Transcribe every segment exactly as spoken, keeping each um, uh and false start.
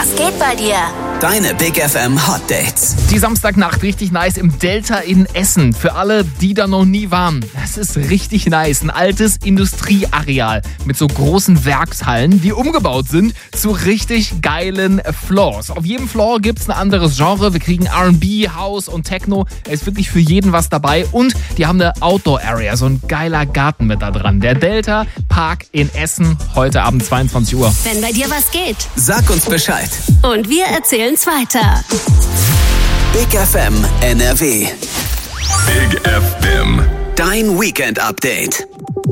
Was geht bei dir? Deine Big F M Hot Dates. Die Samstagnacht richtig nice im Delta in Essen. Für alle, die da noch nie waren. Das ist richtig nice. Ein altes Industrieareal mit so großen Werkshallen, die umgebaut sind zu richtig geilen Floors. Auf jedem Floor gibt's ein anderes Genre. Wir kriegen R and B, House und Techno. Es ist wirklich für jeden was dabei. Und die haben eine Outdoor-Area, so ein geiler Garten mit da dran. Der Delta Park in Essen, heute Abend zweiundzwanzig Uhr. Wenn bei dir was geht. Sag uns Bescheid. Und wir erzählen's weiter. Big F M N R W. Big F M. Dein Weekend-Update.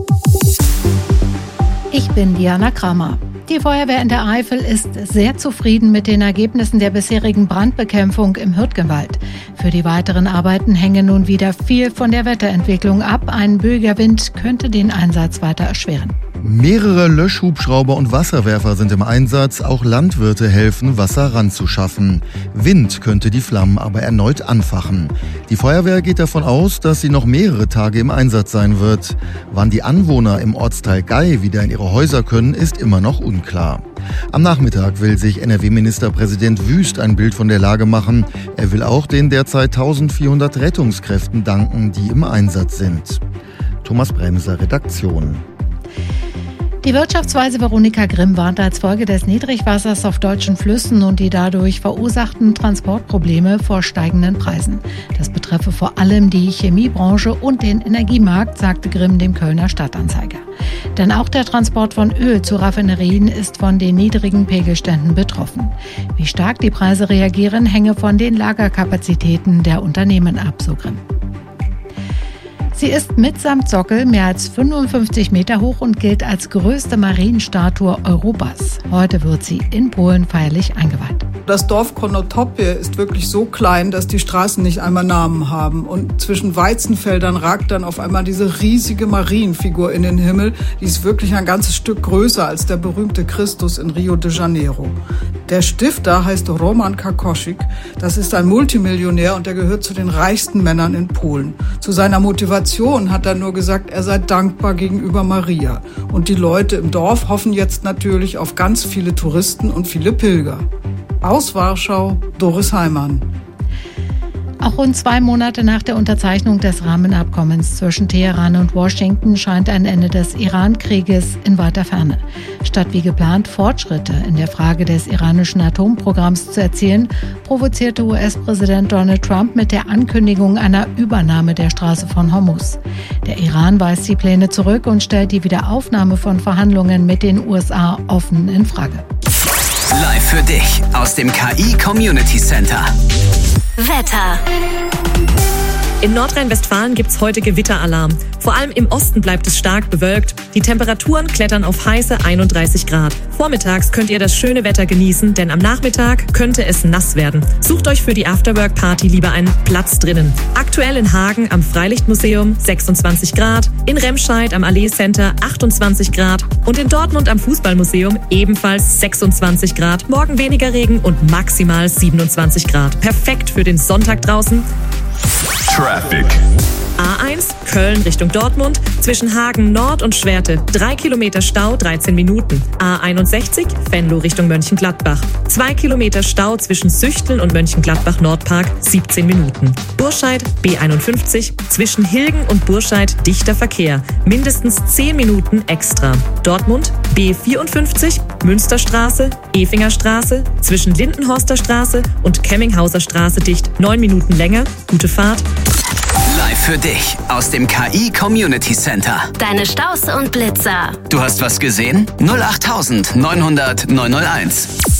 Ich bin Diana Kramer. Die Feuerwehr in der Eifel ist sehr zufrieden mit den Ergebnissen der bisherigen Brandbekämpfung im Hürtgenwald. Für die weiteren Arbeiten hänge nun wieder viel von der Wetterentwicklung ab. Ein böiger Wind könnte den Einsatz weiter erschweren. Mehrere Löschhubschrauber und Wasserwerfer sind im Einsatz. Auch Landwirte helfen, Wasser ranzuschaffen. Wind könnte die Flammen aber erneut anfachen. Die Feuerwehr geht davon aus, dass sie noch mehrere Tage im Einsatz sein wird. Wann die Anwohner im Ortsteil Gei wieder in ihre Häuser können, ist immer noch unklar. Am Nachmittag will sich N R W-Ministerpräsident Wüst ein Bild von der Lage machen. Er will auch den derzeit eintausendvierhundert Rettungskräften danken, die im Einsatz sind. Thomas Bremser, Redaktion. Die Wirtschaftsweise Veronika Grimm warnt als Folge des Niedrigwassers auf deutschen Flüssen und die dadurch verursachten Transportprobleme vor steigenden Preisen. Das betreffe vor allem die Chemiebranche und den Energiemarkt, sagte Grimm dem Kölner Stadtanzeiger. Denn auch der Transport von Öl zu Raffinerien ist von den niedrigen Pegelständen betroffen. Wie stark die Preise reagieren, hänge von den Lagerkapazitäten der Unternehmen ab, so Grimm. Sie ist mitsamt Sockel mehr als fünfundfünfzig Meter hoch und gilt als größte Marienstatue Europas. Heute wird sie in Polen feierlich eingeweiht. Das Dorf Konotopie ist wirklich so klein, dass die Straßen nicht einmal Namen haben. Und zwischen Weizenfeldern ragt dann auf einmal diese riesige Marienfigur in den Himmel. Die ist wirklich ein ganzes Stück größer als der berühmte Christus in Rio de Janeiro. Der Stifter heißt Roman Kakosik. Das ist ein Multimillionär und er gehört zu den reichsten Männern in Polen. Zu seiner Motivation hat er nur gesagt, er sei dankbar gegenüber Maria. Und die Leute im Dorf hoffen jetzt natürlich auf ganz viele Touristen und viele Pilger. Aus Warschau, Doris Heimann. Auch rund zwei Monate nach der Unterzeichnung des Rahmenabkommens zwischen Teheran und Washington scheint ein Ende des Iran-Krieges in weiter Ferne. Statt wie geplant Fortschritte in der Frage des iranischen Atomprogramms zu erzielen, provozierte U S-Präsident Donald Trump mit der Ankündigung einer Übernahme der Straße von Hormuz. Der Iran weist die Pläne zurück und stellt die Wiederaufnahme von Verhandlungen mit den U S A offen in Frage. Live für dich aus dem K I Community Center. Wetter. In Nordrhein-Westfalen gibt's heute Gewitteralarm. Vor allem im Osten bleibt es stark bewölkt. Die Temperaturen klettern auf heiße einunddreißig Grad. Vormittags könnt ihr das schöne Wetter genießen, denn am Nachmittag könnte es nass werden. Sucht euch für die Afterwork-Party lieber einen Platz drinnen. Aktuell in Hagen am Freilichtmuseum sechsundzwanzig Grad, in Remscheid am Allee Center achtundzwanzig Grad und in Dortmund am Fußballmuseum ebenfalls sechsundzwanzig Grad. Morgen weniger Regen und maximal siebenundzwanzig Grad. Perfekt für den Sonntag draußen. Traffic. A eins, Köln Richtung Dortmund, zwischen Hagen Nord und Schwerte, drei Kilometer Stau, dreizehn Minuten. A einundsechzig, Venlo Richtung Mönchengladbach, zwei Kilometer Stau zwischen Süchteln und Mönchengladbach Nordpark, siebzehn Minuten. Burscheid, B einundfünfzig, zwischen Hilgen und Burscheid dichter Verkehr, mindestens zehn Minuten extra. Dortmund, B vierundfünfzig, Münsterstraße, Efingerstraße, zwischen Lindenhorster Straße und Kemminghauser Straße dicht, neun Minuten länger. Gute Fahrt. Live für dich aus dem K I Community Center. Deine Staus und Blitzer. Du hast was gesehen? null acht neunhundert neunhunderteins.